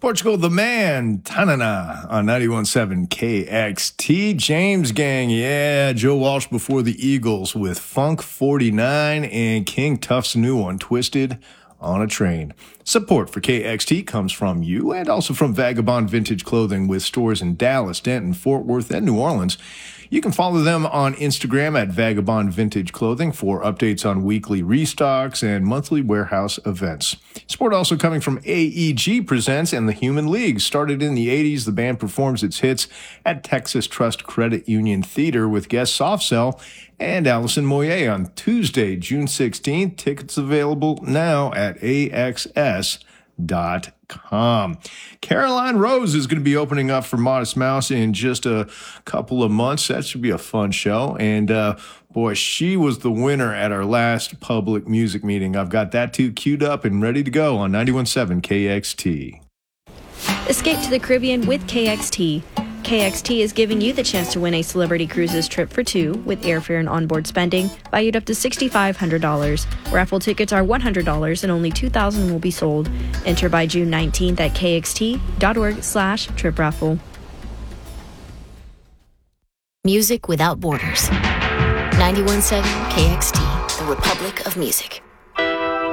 Portugal the Man, Tanana on 91.7 KXT. James Gang, yeah, Joe Walsh before the Eagles with Funk 49 and King Tuff's new one, Twisted on a Train. Support for KXT comes from you and also from Vagabond Vintage Clothing with stores in Dallas, Denton, Fort Worth, and New Orleans. You can follow them on Instagram at Vagabond Vintage Clothing for updates on weekly restocks and monthly warehouse events. Support also coming from AEG Presents and the Human League. Started in the 80s, the band performs its hits at Texas Trust Credit Union Theater with guest Soft Cell and Allison Moyer on Tuesday, June 16th. Tickets available now at AXS.com. Caroline Rose is going to be opening up for Modest Mouse in just a couple of months. That should be a fun show. And boy, she was the winner at our last public music meeting. I've got that too queued up and ready to go on 91.7 KXT. Escape to the Caribbean with KXT. KXT is giving you the chance to win a Celebrity Cruises trip for two with airfare and onboard spending, valued up to $6,500. Raffle tickets are $100 and only 2,000 will be sold. Enter by June 19th at kxt.org/trip raffle. Music without borders. 91.7 KXT, the Republic of Music.